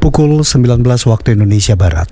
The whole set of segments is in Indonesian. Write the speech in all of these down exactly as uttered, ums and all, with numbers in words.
Pukul sembilan belas waktu Indonesia Barat.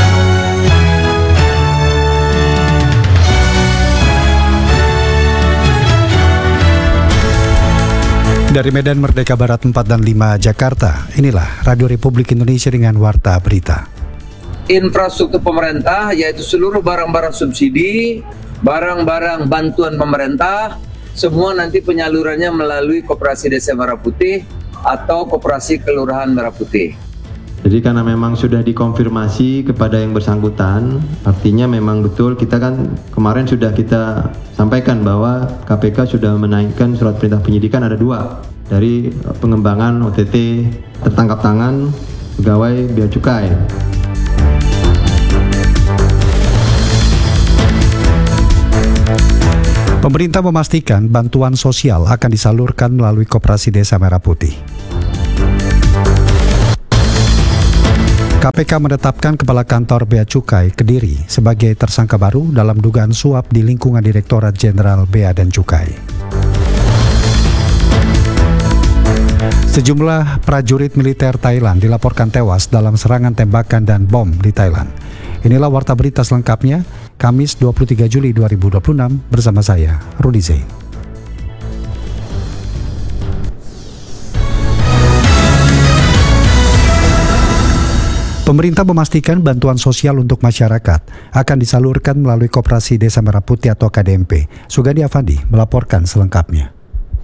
Dari Medan Merdeka Barat empat dan lima Jakarta, inilah Radio Republik Indonesia dengan Warta Berita. Infrastruktur pemerintah yaitu seluruh barang-barang subsidi, barang-barang bantuan pemerintah, semua nanti penyalurannya melalui Koperasi Desa Merah Putih atau Koperasi Kelurahan Merah Putih. Jadi karena memang sudah dikonfirmasi kepada yang bersangkutan, artinya memang betul kita kan kemarin sudah kita sampaikan bahwa K P K sudah menaikkan surat perintah penyidikan ada dua dari pengembangan O T T tertangkap tangan pegawai Bea Cukai. Pemerintah memastikan bantuan sosial akan disalurkan melalui Koperasi Desa Merah Putih. K P K menetapkan Kepala Kantor Bea Cukai Kediri sebagai tersangka baru dalam dugaan suap di lingkungan Direktorat Jenderal Bea dan Cukai. Sejumlah prajurit militer Thailand dilaporkan tewas dalam serangan tembakan dan bom di Thailand. Inilah Warta Berita selengkapnya, Kamis dua puluh tiga Juli dua ribu dua puluh enam, bersama saya, Rudi Zain. Pemerintah memastikan bantuan sosial untuk masyarakat akan disalurkan melalui Koperasi Desa Merah Putih atau K D M P. Sugandi Afandi melaporkan selengkapnya.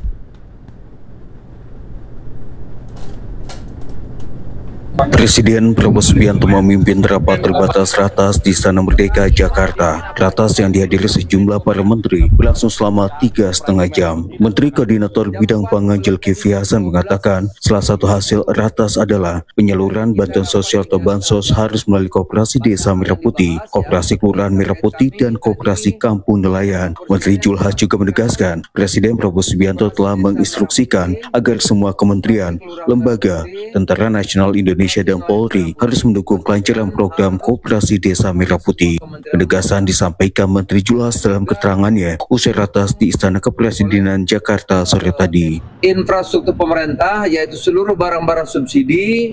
Presiden Prabowo Subianto memimpin rapat terbatas Ratas di Istana Merdeka, Jakarta. Ratas yang dihadiri sejumlah para menteri berlangsung selama tiga setengah jam. Menteri Koordinator Bidang Pangan Zulkifli Hasan mengatakan salah satu hasil Ratas adalah penyaluran bantuan sosial atau bansos harus melalui Koperasi Desa Merah Putih, Koperasi Kelurahan Merah Putih, dan Koperasi Kampung Nelayan. Menteri Julhas juga menegaskan Presiden Prabowo Subianto telah menginstruksikan agar semua kementerian, lembaga, Tentara Nasional Indonesia dan Polri harus mendukung kelancaran program Koperasi Desa Merah Putih. Penegasan disampaikan Menteri Julhas dalam keterangannya usai Ratas di Istana Kepresidenan Jakarta sore tadi. Infrastruktur pemerintah yaitu seluruh barang-barang subsidi,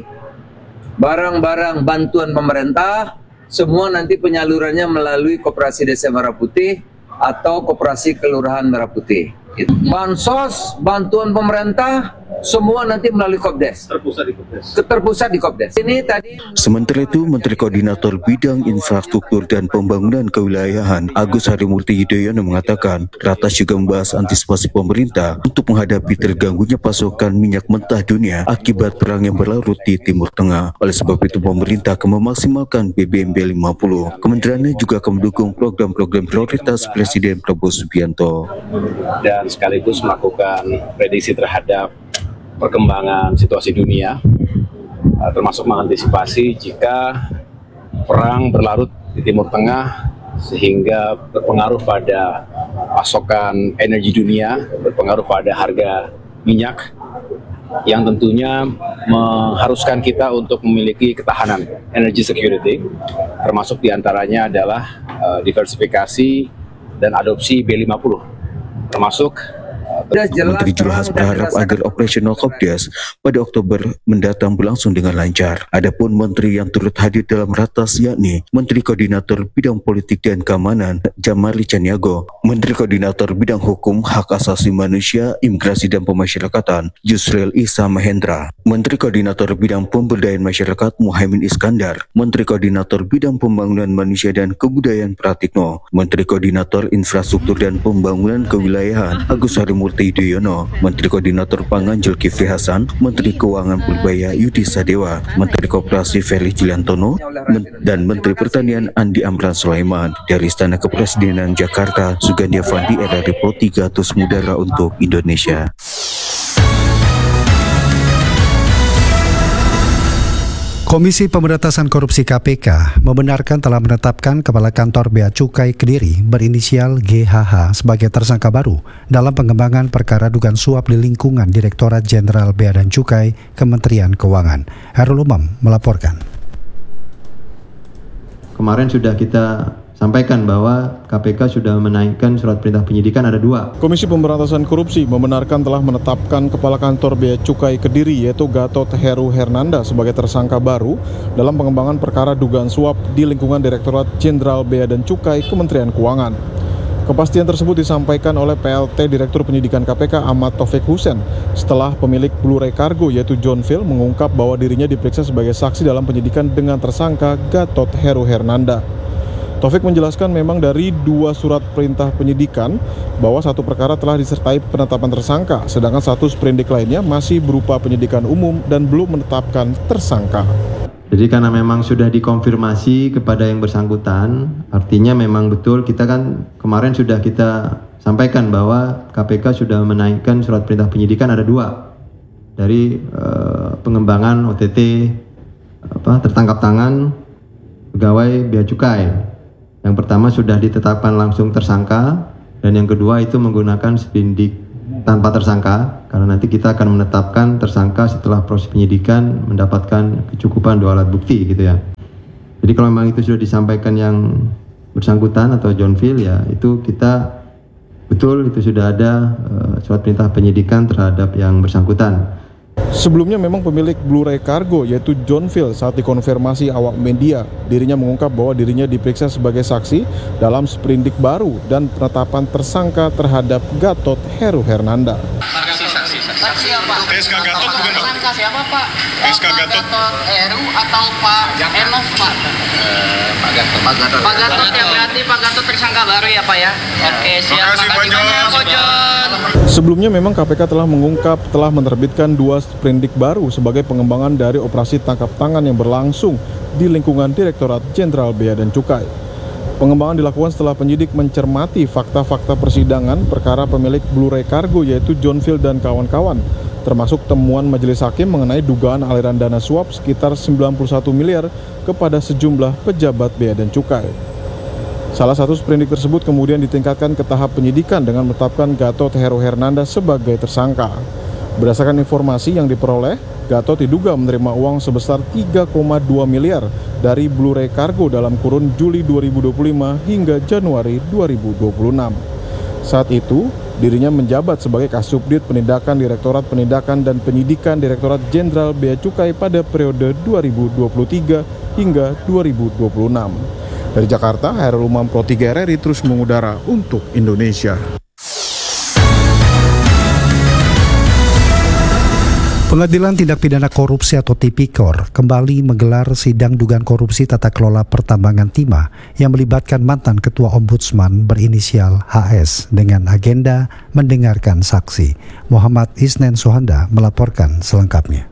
barang-barang bantuan pemerintah, semua nanti penyalurannya melalui Koperasi Desa Merah Putih atau Koperasi Kelurahan Merah Putih. Bansos, bantuan pemerintah, semua nanti melalui Kopdes. Terpusat di Kopdes. Terpusat di Kopdes. Ini tadi. Sementara itu, Menteri Koordinator Bidang Infrastruktur dan Pembangunan Kewilayahan Agus Harimurti Yudhoyono mengatakan, Ratas juga membahas antisipasi pemerintah untuk menghadapi terganggunya pasokan minyak mentah dunia akibat perang yang berlarut di Timur Tengah. Oleh sebab itu, pemerintah akan memaksimalkan B B M B lima puluh. Kementeriannya juga akan mendukung program-program prioritas Presiden Prabowo Subianto. Dan sekaligus melakukan prediksi terhadap perkembangan situasi dunia, termasuk mengantisipasi jika perang berlarut di Timur Tengah sehingga berpengaruh pada pasokan energi dunia, berpengaruh pada harga minyak yang tentunya mengharuskan kita untuk memiliki ketahanan energy security, termasuk diantaranya adalah uh, diversifikasi dan adopsi B lima puluh. Termasuk Menteri Julhas berharap agar operasional Kopdes pada Oktober mendatang berlangsung dengan lancar. Adapun menteri yang turut hadir dalam Ratas yakni Menteri Koordinator Bidang Politik dan Keamanan Jamari Caniago, Menteri Koordinator Bidang Hukum, Hak Asasi Manusia, Imigrasi dan Pemasyarakatan Yusril Issa Mahendra, Menteri Koordinator Bidang Pemberdayaan Masyarakat Muhaimin Iskandar, Menteri Koordinator Bidang Pembangunan Manusia dan Kebudayaan Pratikno, Menteri Koordinator Infrastruktur dan Pembangunan Kewilayahan Agus Harimurti Yudhoyono, Menteri Koordinator Pangan Zulkifli Hasan, Menteri Keuangan Purbaya Yudi Sadewa, Menteri Koperasi Ferry Juliantono, Men- dan Menteri Pertanian Andi Amran Sulaiman. Dari Istana Kepresidenan Jakarta, Sugandi Afandi, R R I Pro tiga Tus Mudara untuk Indonesia. Komisi Pemberantasan Korupsi K P K membenarkan telah menetapkan Kepala Kantor Bea Cukai Kediri berinisial G H H sebagai tersangka baru dalam pengembangan perkara dugaan suap di lingkungan Direktorat Jenderal Bea dan Cukai Kementerian Keuangan. Hairul Umam melaporkan. Kemarin sudah kita sampaikan bahwa K P K sudah menaikkan surat perintah penyidikan ada dua. Komisi Pemberantasan Korupsi membenarkan telah menetapkan Kepala Kantor Bea Cukai Kediri yaitu Gatot Heru Hernanda sebagai tersangka baru dalam pengembangan perkara dugaan suap di lingkungan Direktorat Jenderal Bea dan Cukai Kementerian Keuangan. Kepastian tersebut disampaikan oleh P L T Direktur Penyidikan K P K Ahmad Taufik Hussein setelah pemilik Blu-ray Cargo yaitu John Phil mengungkap bahwa dirinya diperiksa sebagai saksi dalam penyidikan dengan tersangka Gatot Heru Hernanda. Taufik menjelaskan memang dari dua surat perintah penyidikan bahwa satu perkara telah disertai penetapan tersangka, sedangkan satu sprindik lainnya masih berupa penyidikan umum dan belum menetapkan tersangka. Jadi karena memang sudah dikonfirmasi kepada yang bersangkutan, artinya memang betul kita kan kemarin sudah kita sampaikan bahwa K P K sudah menaikkan surat perintah penyidikan ada dua dari uh, pengembangan O T T apa, tertangkap tangan pegawai Bea Cukai. Yang pertama sudah ditetapkan langsung tersangka dan yang kedua itu menggunakan sprindik tanpa tersangka karena nanti kita akan menetapkan tersangka setelah proses penyidikan mendapatkan kecukupan dua alat bukti gitu ya. Jadi kalau memang itu sudah disampaikan yang bersangkutan atau John Phil ya itu kita betul itu sudah ada uh, surat perintah penyidikan terhadap yang bersangkutan. Sebelumnya memang pemilik Blu-ray Cargo yaitu John Phil saat dikonfirmasi awak media, dirinya mengungkap bahwa dirinya diperiksa sebagai saksi dalam sprindik baru dan penetapan tersangka terhadap Gatot Heru Hernanda. Saksi, saksi apa? T S K Gatot bukan Pak? Tersangka siapa Pak? T S K Gatot Heru atau Pak Enos Pak? Pak Gatot. Pak Gatot. Pak Gatot ya berarti Pak Gatot tersangka baru ya Pak ya? Oke siap. Makasih banyak Pak John. Sebelumnya memang K P K telah mengungkap telah menerbitkan dua sprindik baru sebagai pengembangan dari operasi tangkap tangan yang berlangsung di lingkungan Direktorat Jenderal Bea dan Cukai. Pengembangan dilakukan setelah penyidik mencermati fakta-fakta persidangan perkara pemilik Blu-ray Cargo yaitu John Phil dan kawan-kawan, termasuk temuan majelis hakim mengenai dugaan aliran dana suap sekitar sembilan puluh satu miliar kepada sejumlah pejabat Bea dan Cukai. Salah satu sprindik tersebut kemudian ditingkatkan ke tahap penyidikan dengan menetapkan Gatot Heru Hernanda sebagai tersangka. Berdasarkan informasi yang diperoleh, Gatot diduga menerima uang sebesar tiga koma dua miliar dari Blu-ray Cargo dalam kurun Juli dua ribu dua puluh lima hingga Januari dua ribu dua puluh enam. Saat itu, dirinya menjabat sebagai Kasubdit Penindakan Direktorat Penindakan dan Penyidikan Direktorat Jenderal Bea Cukai pada periode dua ribu dua puluh tiga hingga dua ribu dua puluh enam. Dari Jakarta, Hairul Umam Pro tiga R R I terus mengudara untuk Indonesia. Pengadilan Tindak Pidana Korupsi atau Tipikor kembali menggelar sidang dugaan korupsi tata kelola pertambangan timah yang melibatkan mantan Ketua Ombudsman berinisial H S dengan agenda mendengarkan saksi. Muhammad Isnen Sohanda melaporkan selengkapnya.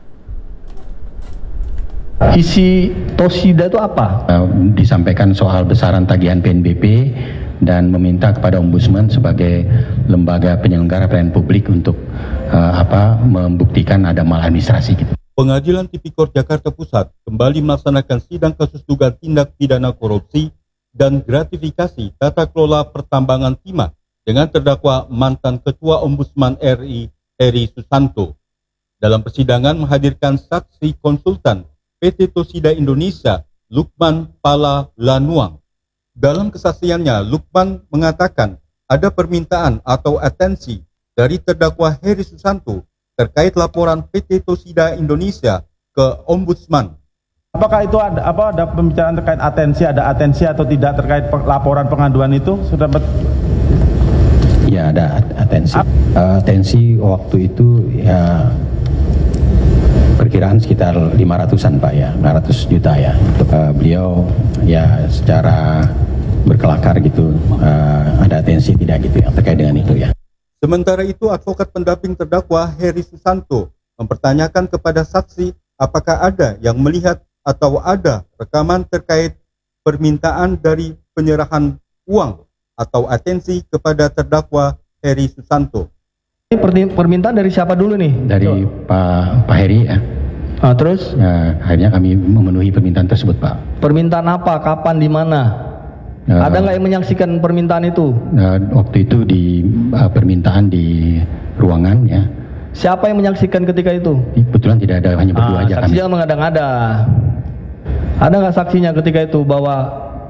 Isi Tosida itu apa? Uh, disampaikan soal besaran tagihan P N B P dan meminta kepada Ombudsman sebagai lembaga penyelenggara pelayanan publik untuk uh, apa membuktikan ada maladministrasi gitu. Pengadilan Tipikor Jakarta Pusat kembali melaksanakan sidang kasus dugaan tindak pidana korupsi dan gratifikasi tata kelola pertambangan timah dengan terdakwa mantan Ketua Ombudsman R I Heri Susanto. Dalam persidangan menghadirkan saksi konsultan P T Tosida Indonesia, Lukman Pala Lanuang. Dalam kesaksiannya, Lukman mengatakan ada permintaan atau atensi dari terdakwa Heri Susanto terkait laporan P T Tosida Indonesia ke Ombudsman. Apakah itu ada apa ada pembicaraan terkait atensi, ada atensi atau tidak terkait laporan pengaduan itu? Sudah bet... Ya, ada atensi. Uh, atensi waktu itu ya perkiraan sekitar lima ratusan Pak ya, lima ratus juta ya. Untuk uh, beliau ya secara berkelakar gitu, uh, ada atensi tidak gitu yang terkait dengan itu ya. Sementara itu, advokat pendamping terdakwa Heri Susanto mempertanyakan kepada saksi apakah ada yang melihat atau ada rekaman terkait permintaan dari penyerahan uang atau atensi kepada terdakwa Heri Susanto. Ini permintaan dari siapa dulu nih? Dari Pak Pak Heri ya. Ah, terus? Ya, akhirnya kami memenuhi permintaan tersebut Pak. Permintaan apa? Kapan? Di mana? Uh, Ada nggak yang menyaksikan permintaan itu? Uh, waktu itu di uh, permintaan di ruangan ya. Siapa yang menyaksikan ketika itu? Kebetulan tidak ada, hanya berdua ah, aja saksi kami. Saksinya mengada-ngada. Ada nggak saksinya ketika itu bahwa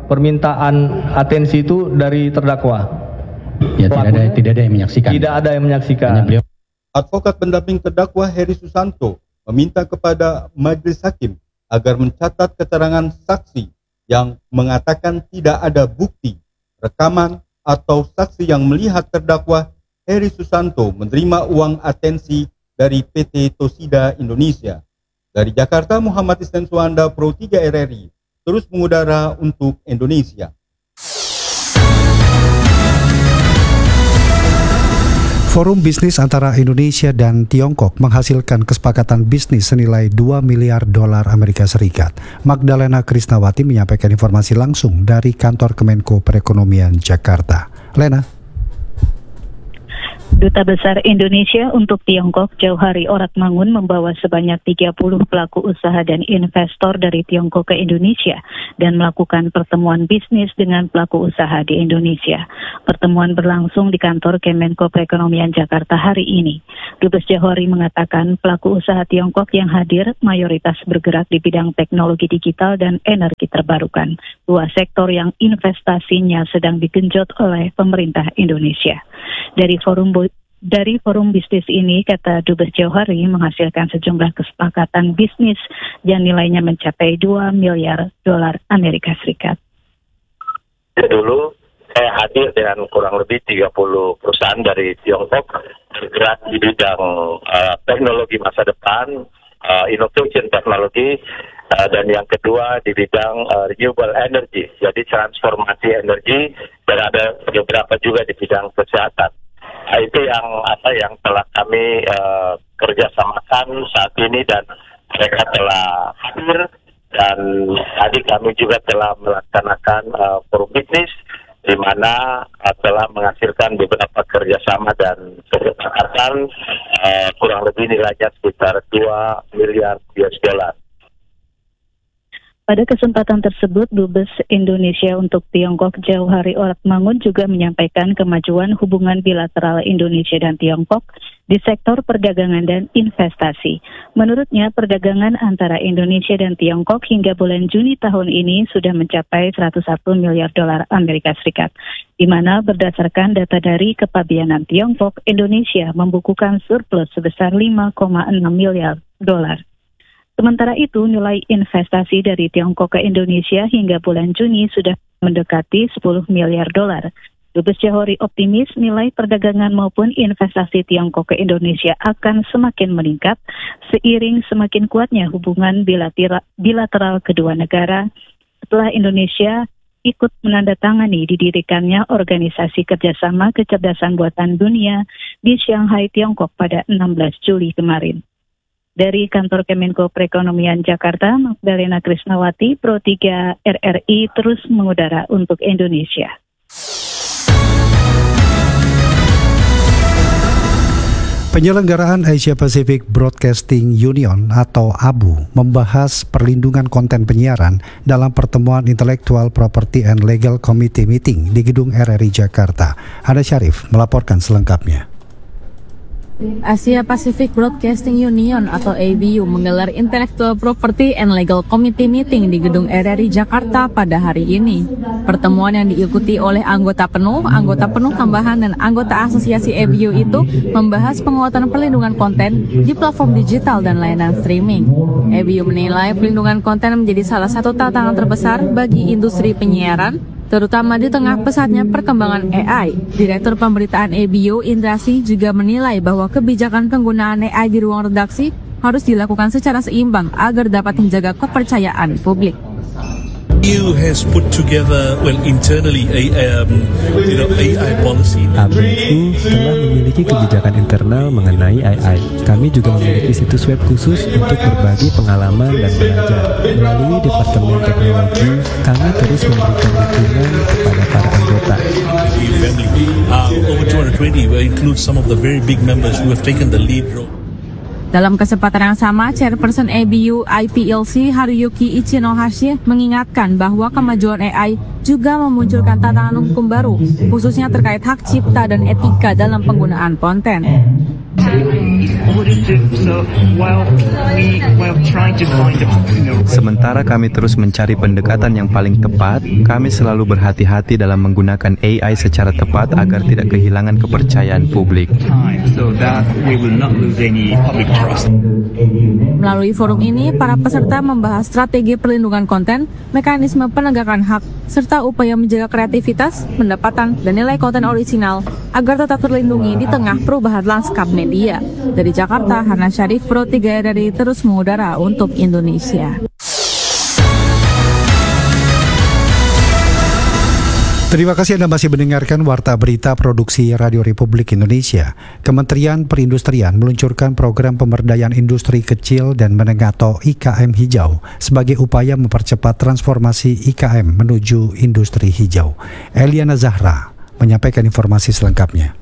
permintaan atensi itu dari terdakwa? Ya, tidak ada, tidak ada yang menyaksikan. Tidak ada yang menyaksikan. Hanya beliau. Advokat pendamping terdakwa Heri Susanto meminta kepada majelis hakim agar mencatat keterangan saksi yang mengatakan tidak ada bukti, rekaman, atau saksi yang melihat terdakwa Heri Susanto menerima uang atensi dari P T Tosida Indonesia. Dari Jakarta, Muhammad Isnan Suanda, Pro tiga R R I, terus mengudara untuk Indonesia. Forum bisnis antara Indonesia dan Tiongkok menghasilkan kesepakatan bisnis senilai dua miliar dolar Amerika Serikat. Magdalena Krisnawati menyampaikan informasi langsung dari kantor Kemenko Perekonomian Jakarta. Lena. Duta Besar Indonesia untuk Tiongkok Jauhari Oratmangun membawa sebanyak tiga puluh pelaku usaha dan investor dari Tiongkok ke Indonesia dan melakukan pertemuan bisnis dengan pelaku usaha di Indonesia. Pertemuan berlangsung di kantor Kemenko Perekonomian Jakarta hari ini. Dubes Jauhari mengatakan pelaku usaha Tiongkok yang hadir mayoritas bergerak di bidang teknologi digital dan energi terbarukan, dua sektor yang investasinya sedang digenjot oleh pemerintah Indonesia. Dari forum Dari forum bisnis ini, kata Dubes Jauhari, menghasilkan sejumlah kesepakatan bisnis yang nilainya mencapai dua miliar dolar Amerika Serikat. Dulu saya hadir dengan kurang lebih tiga puluh perusahaan dari Tiongkok bergerak di bidang uh, teknologi masa depan, uh, innovation teknologi, uh, dan yang kedua di bidang uh, renewable energy, jadi transformasi energi, dan ada beberapa juga di bidang kesehatan. Nah, itu yang apa yang telah kami uh, kerjasamakan saat ini dan mereka telah hadir, dan tadi kami juga telah melaksanakan uh, forum bisnis di mana uh, telah menghasilkan beberapa kerjasama dan kesepakatan uh, kurang lebih nilainya sekitar dua miliar U S dollar. Pada kesempatan tersebut, Dubes Indonesia untuk Tiongkok Jauhari Oratmangun juga menyampaikan kemajuan hubungan bilateral Indonesia dan Tiongkok di sektor perdagangan dan investasi. Menurutnya, perdagangan antara Indonesia dan Tiongkok hingga bulan Juni tahun ini sudah mencapai seratus satu miliar dolar Amerika Serikat, di mana berdasarkan data dari Kepabianan Tiongkok, Indonesia membukukan surplus sebesar lima koma enam miliar dolar. Sementara itu, nilai investasi dari Tiongkok ke Indonesia hingga bulan Juni sudah mendekati sepuluh miliar dolar. Dubes Jauhari optimis nilai perdagangan maupun investasi Tiongkok ke Indonesia akan semakin meningkat seiring semakin kuatnya hubungan bilateral, bilateral kedua negara setelah Indonesia ikut menandatangani didirikannya Organisasi Kerjasama Kecerdasan Buatan Dunia di Shanghai, Tiongkok pada enam belas Juli kemarin. Dari kantor Kemenko Perekonomian Jakarta, Magdalena Krisnawati, Pro tiga R R I terus mengudara untuk Indonesia. Penyelenggaraan Asia Pacific Broadcasting Union atau A B U membahas perlindungan konten penyiaran dalam pertemuan Intellectual Property and Legal Committee Meeting di Gedung R R I Jakarta. Hana Syarif melaporkan selengkapnya. Asia Pacific Broadcasting Union atau A B U menggelar Intellectual Property and Legal Committee Meeting di Gedung R R I Jakarta pada hari ini. Pertemuan yang diikuti oleh anggota penuh, anggota penuh tambahan, dan anggota asosiasi A B U itu membahas penguatan perlindungan konten di platform digital dan layanan streaming. A B U menilai perlindungan konten menjadi salah satu tantangan terbesar bagi industri penyiaran, terutama di tengah pesatnya perkembangan A I. Direktur Pemberitaan A B U, Indrasi, juga menilai bahwa kebijakan penggunaan A I di ruang redaksi harus dilakukan secara seimbang agar dapat menjaga kepercayaan publik. A B U has put together, well, internally a um, you know A I policy. A B U telah memiliki kebijakan internal mengenai A I. Kami juga memiliki situs web khusus untuk berbagi pengalaman dan belajar. Melalui Departemen Teknologi, kami terus memberikan dukungan kepada para anggota. Family, uh, over two hundred twenty, will include some of the very big members who have taken the lead role. Dalam kesempatan yang sama, Chairperson A B U I P L C Haruyuki Ichinohashi mengingatkan bahwa kemajuan A I juga memunculkan tantangan hukum baru, khususnya terkait hak cipta dan etika dalam penggunaan konten. Sementara kami terus mencari pendekatan yang paling tepat, kami selalu berhati-hati dalam menggunakan A I secara tepat agar tidak kehilangan kepercayaan publik. Melalui forum ini, para peserta membahas strategi perlindungan konten, mekanisme penegakan hak, serta upaya menjaga kreativitas, pendapatan, dan nilai konten orisinal agar tetap terlindungi di tengah perubahan lanskap media. Dari Jakarta, Hana Syarif, Pro tiga R R I terus mengudara untuk Indonesia. Terima kasih Anda masih mendengarkan Warta Berita Produksi Radio Republik Indonesia. Kementerian Perindustrian meluncurkan program pemberdayaan industri kecil dan menengah atau I K M hijau sebagai upaya mempercepat transformasi I K M menuju industri hijau. Eliana Zahra menyampaikan informasi selengkapnya.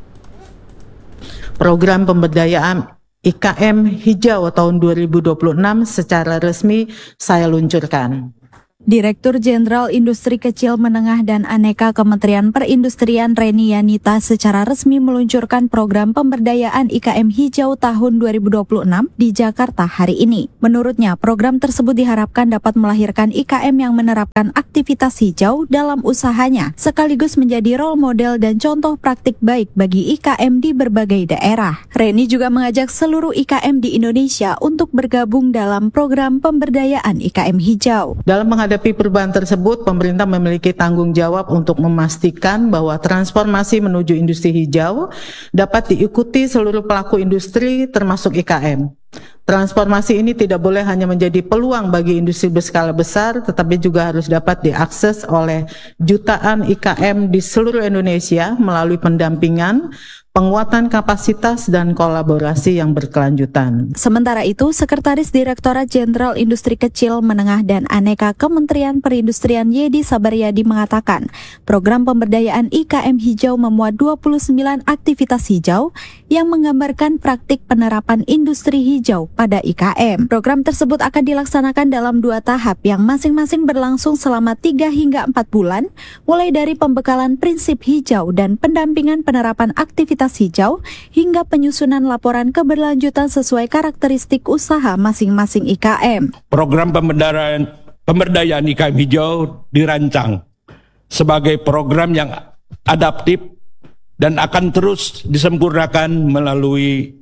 Program pemberdayaan I K M hijau tahun dua ribu dua puluh enam secara resmi saya luncurkan. Direktur Jenderal Industri Kecil Menengah dan Aneka Kementerian Perindustrian Reni Yanita secara resmi meluncurkan program pemberdayaan I K M hijau tahun dua ribu dua puluh enam di Jakarta hari ini. Menurutnya, program tersebut diharapkan dapat melahirkan I K M yang menerapkan aktivitas hijau dalam usahanya, sekaligus menjadi role model dan contoh praktik baik bagi I K M di berbagai daerah. Reni juga mengajak seluruh I K M di Indonesia untuk bergabung dalam program pemberdayaan I K M hijau. Dalam menghadapi Menghadapi perubahan tersebut, pemerintah memiliki tanggung jawab untuk memastikan bahwa transformasi menuju industri hijau dapat diikuti seluruh pelaku industri termasuk I K M. Transformasi ini tidak boleh hanya menjadi peluang bagi industri berskala besar, tetapi juga harus dapat diakses oleh jutaan I K M di seluruh Indonesia melalui pendampingan, penguatan kapasitas, dan kolaborasi yang berkelanjutan. Sementara itu, Sekretaris Direktorat Jenderal Industri Kecil, Menengah, dan Aneka Kementerian Perindustrian Yedi Sabaryadi mengatakan, program pemberdayaan I K M hijau memuat dua puluh sembilan aktivitas hijau yang menggambarkan praktik penerapan industri hijau pada I K M. Program tersebut akan dilaksanakan dalam dua tahap yang masing-masing berlangsung selama tiga hingga empat bulan, mulai dari pembekalan prinsip hijau dan pendampingan penerapan aktivitas hijau hingga penyusunan laporan keberlanjutan sesuai karakteristik usaha masing-masing I K M. Program pemberdayaan, pemberdayaan I K M hijau dirancang sebagai program yang adaptif dan akan terus disempurnakan melalui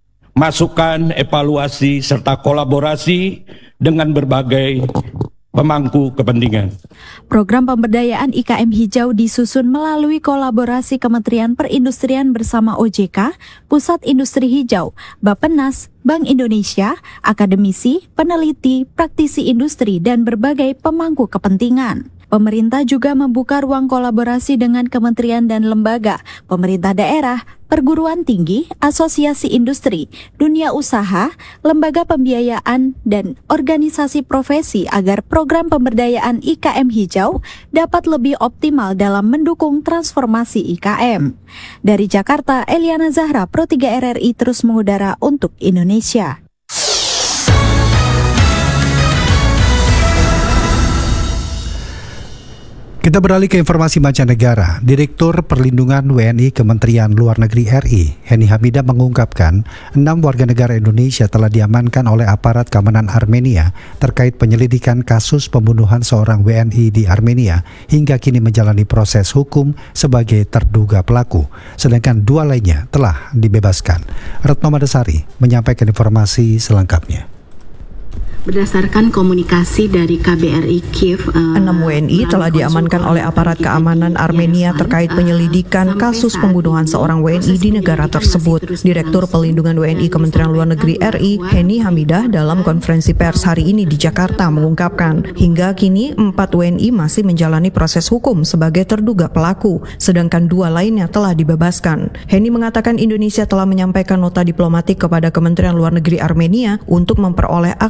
masukan, evaluasi, serta kolaborasi dengan berbagai pemangku kepentingan. Program pemberdayaan I K M hijau disusun melalui kolaborasi Kementerian Perindustrian bersama O J K, Pusat Industri Hijau, Bappenas, Bank Indonesia, akademisi, peneliti, praktisi industri, dan berbagai pemangku kepentingan. Pemerintah juga membuka ruang kolaborasi dengan kementerian dan lembaga, pemerintah daerah, perguruan tinggi, asosiasi industri, dunia usaha, lembaga pembiayaan, dan organisasi profesi agar program pemberdayaan I K M hijau dapat lebih optimal dalam mendukung transformasi I K M. Dari Jakarta, Eliana Zahra, Pro tiga R R I terus mengudara untuk Indonesia. Kita beralih ke informasi mancanegara. Direktur Perlindungan W N I Kementerian Luar Negeri R I, Heni Hamidah mengungkapkan enam warga negara Indonesia telah diamankan oleh aparat keamanan Armenia terkait penyelidikan kasus pembunuhan seorang W N I di Armenia hingga kini menjalani proses hukum sebagai terduga pelaku. Sedangkan dua lainnya telah dibebaskan. Retno Madasari menyampaikan informasi selengkapnya. Berdasarkan komunikasi dari K B R I Kiev, enam W N I telah diamankan oleh aparat keamanan Armenia terkait penyelidikan kasus pembunuhan seorang W N I di negara tersebut. Direktur Perlindungan W N I Kementerian Luar Negeri R I, Heni Hamidah, dalam konferensi pers hari ini di Jakarta mengungkapkan, hingga kini empat W N I masih menjalani proses hukum sebagai terduga pelaku, sedangkan dua lainnya telah dibebaskan. Heni mengatakan Indonesia telah menyampaikan nota diplomatik kepada Kementerian Luar Negeri Armenia untuk memperoleh akses ke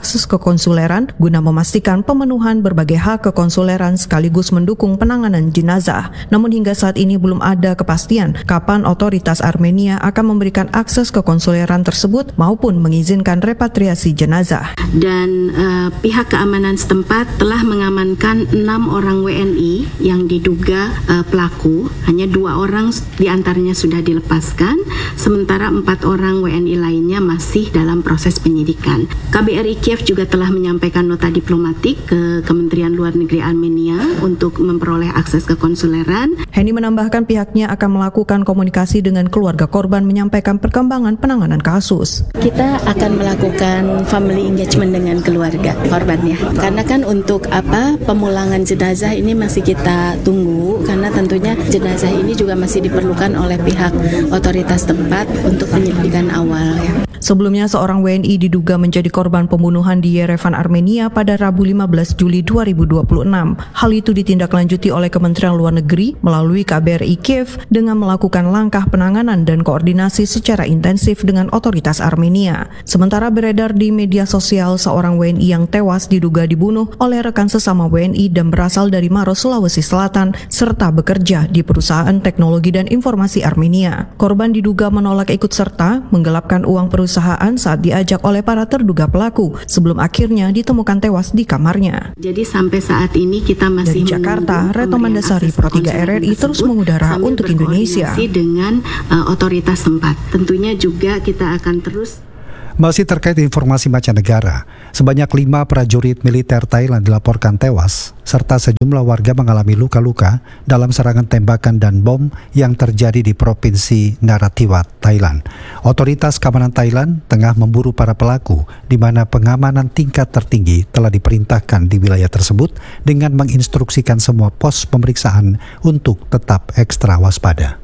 kekonsuleran guna memastikan pemenuhan berbagai hak kekonsuleran sekaligus mendukung penanganan jenazah. Namun hingga saat ini belum ada kepastian kapan otoritas Armenia akan memberikan akses kekonsuleran tersebut maupun mengizinkan repatriasi jenazah. Dan uh, pihak keamanan setempat telah mengamankan enam orang W N I yang diduga uh, pelaku. Hanya dua orang diantaranya sudah dilepaskan, sementara empat orang W N I lainnya masih dalam proses penyidikan. K B R I Kiev juga telah menyampaikan nota diplomatik ke Kementerian Luar Negeri Armenia untuk memperoleh akses ke konsuleran. Henny menambahkan pihaknya akan melakukan komunikasi dengan keluarga korban menyampaikan perkembangan penanganan kasus. Kita akan melakukan family engagement dengan keluarga korbannya. Karena kan untuk apa pemulangan jenazah ini masih kita tunggu, karena tentunya jenazah ini juga masih diperlukan oleh pihak otoritas tempat untuk penyelidikan awal ya. Sebelumnya seorang W N I diduga menjadi korban pembunuhan di Yerevan, Armenia pada Rabu lima belas Juli dua ribu dua puluh enam. Hal itu ditindaklanjuti oleh Kementerian Luar Negeri melalui K B R I Kiev dengan melakukan langkah penanganan dan koordinasi secara intensif dengan otoritas Armenia. Sementara beredar di media sosial seorang W N I yang tewas diduga dibunuh oleh rekan sesama W N I dan berasal dari Maros, Sulawesi Selatan serta bekerja di perusahaan teknologi dan informasi Armenia. Korban diduga menolak ikut serta menggelapkan uang perusahaan saat diajak oleh para terduga pelaku sebelum akhirnya ditemukan tewas di kamarnya. Jadi sampai saat ini kita masih dari Jakarta, Retno Mandasari, Pro tiga R R I terus mengudara untuk Indonesia. Dengan uh, otoritas tempat. Tentunya juga kita akan terus. Masih terkait informasi mancanegara, sebanyak lima prajurit militer Thailand dilaporkan tewas, serta sejumlah warga mengalami luka-luka dalam serangan tembakan dan bom yang terjadi di Provinsi Narathiwat, Thailand. Otoritas keamanan Thailand tengah memburu para pelaku, di mana pengamanan tingkat tertinggi telah diperintahkan di wilayah tersebut dengan menginstruksikan semua pos pemeriksaan untuk tetap ekstra waspada.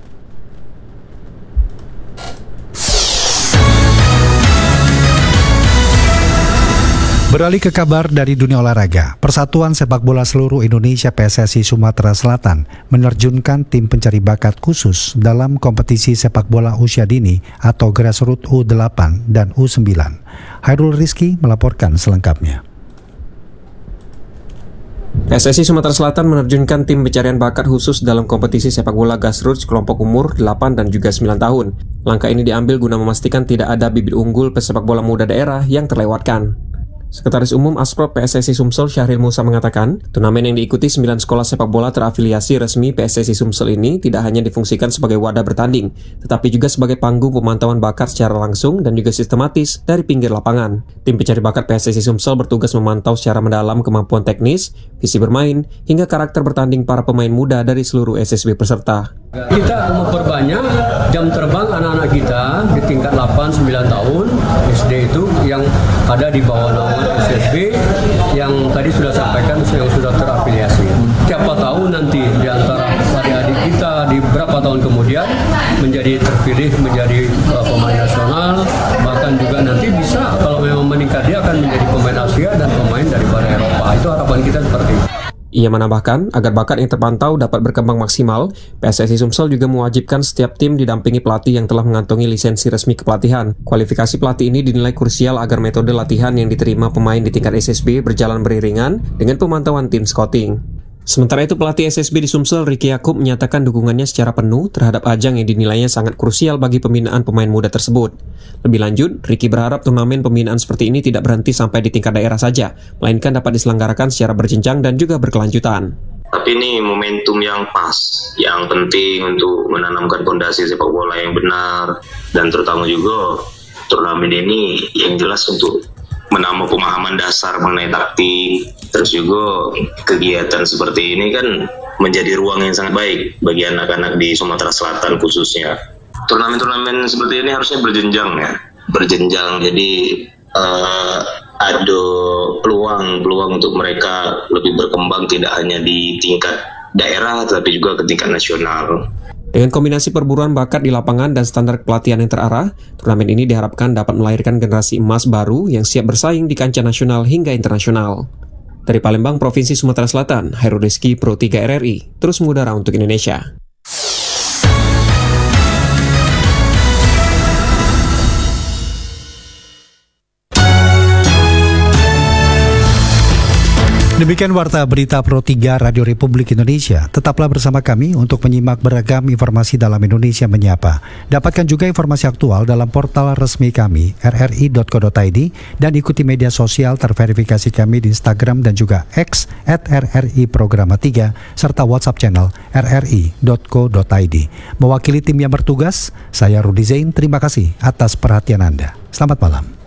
Beralih ke kabar dari dunia olahraga, Persatuan Sepak Bola Seluruh Indonesia P S S I Sumatera Selatan menerjunkan tim pencari bakat khusus dalam kompetisi sepak bola usia dini atau Grassroots U delapan dan U sembilan. Hairul Rizky melaporkan selengkapnya. P S S I Sumatera Selatan menerjunkan tim pencarian bakat khusus dalam kompetisi sepak bola grassroots kelompok umur delapan dan juga sembilan tahun. Langkah ini diambil guna memastikan tidak ada bibit unggul pesepak bola muda daerah yang terlewatkan. Sekretaris Umum Asprop P S S I Sumsel Syahril Musa mengatakan, turnamen yang diikuti sembilan sekolah sepak bola terafiliasi resmi P S S I Sumsel ini tidak hanya difungsikan sebagai wadah bertanding, tetapi juga sebagai panggung pemantauan bakat secara langsung dan juga sistematis dari pinggir lapangan. Tim pencari bakat P S S I Sumsel bertugas memantau secara mendalam kemampuan teknis, visi bermain, hingga karakter bertanding para pemain muda dari seluruh S S B peserta. Kita memperbanyak jam terbang anak-anak kita di tingkat delapan sampai sembilan tahun S D itu yang ada di bawah naungan S S B yang tadi sudah sampaikan yang sudah terafiliasi. Siapa tahu nanti di antara adik-adik kita di beberapa tahun kemudian menjadi terpilih menjadi uh, pemain nasional, bahkan juga nanti bisa kalau memang meningkat dia akan menjadi pemain Asia dan pemain daripada Eropa. Itu harapan kita seperti itu. Ia menambahkan, agar bakat yang terpantau dapat berkembang maksimal, P S S I Sumsel juga mewajibkan setiap tim didampingi pelatih yang telah mengantongi lisensi resmi kepelatihan. Kualifikasi pelatih ini dinilai krusial agar metode latihan yang diterima pemain di tingkat S S B berjalan beriringan dengan pemantauan tim scouting. Sementara itu, pelatih S S B di Sumsel, Ricky Yakub, menyatakan dukungannya secara penuh terhadap ajang yang dinilainya sangat krusial bagi pembinaan pemain muda tersebut. Lebih lanjut, Ricky berharap turnamen pembinaan seperti ini tidak berhenti sampai di tingkat daerah saja, melainkan dapat diselenggarakan secara berjenjang dan juga berkelanjutan. Tapi ini momentum yang pas, yang penting untuk menanamkan fondasi sepak bola yang benar, dan terutama juga turnamen ini yang jelas untuk menambah pemahaman dasar mengenai taktik. Terus juga kegiatan seperti ini kan menjadi ruang yang sangat baik bagi anak-anak di Sumatera Selatan khususnya. Turnamen-turnamen seperti ini harusnya berjenjang ya, berjenjang. Jadi uh, ada peluang-peluang untuk mereka lebih berkembang tidak hanya di tingkat daerah tapi juga ke tingkat nasional. Dengan kombinasi perburuan bakat di lapangan dan standar pelatihan yang terarah, turnamen ini diharapkan dapat melahirkan generasi emas baru yang siap bersaing di kancah nasional hingga internasional. Dari Palembang, Provinsi Sumatera Selatan, Hairul Rizky, Pro tiga R R I, terus mengudara untuk Indonesia. Demikian Warta Berita Pro tiga Radio Republik Indonesia. Tetaplah bersama kami untuk menyimak beragam informasi dalam Indonesia Menyapa. Dapatkan juga informasi aktual dalam portal resmi kami r r i dot co dot i d dan ikuti media sosial terverifikasi kami di Instagram dan juga X at r r i programa tiga serta WhatsApp channel r r i dot co dot i d. Mewakili tim yang bertugas, saya Rudi Zain, terima kasih atas perhatian Anda. Selamat malam.